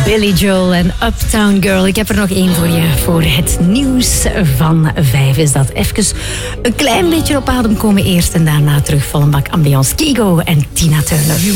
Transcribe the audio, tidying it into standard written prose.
Billy Joel en Uptown Girl. Ik heb er nog één voor je. Voor het nieuws van 5 is dat even een klein beetje op adem komen eerst. En daarna terug vol een bak ambiance. Kygo en Tina Turner.